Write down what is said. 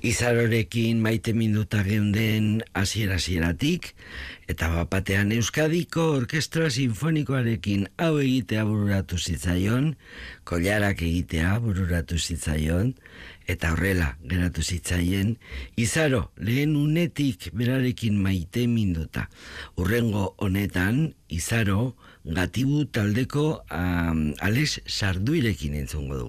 Izarorekin maite minduta geunden hasieratik, eta bapatean Euskadiko Orkestra Sinfonikoarekin hau egitea bururatu zitzaion, kollarak egitea bururatu zitzaion, eta horrela geratu zitzaien, Izaro lehen unetik berarekin maite minduta. Hurrengo honetan, Izaro Gatibu taldeko Alex Sarduirekin entzungo du.